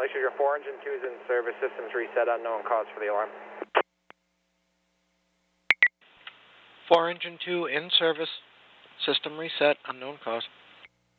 Glacier, your 4 engine 2 is in service, systems reset, unknown cause for the alarm. 4 engine 2 in service, system reset, unknown cause.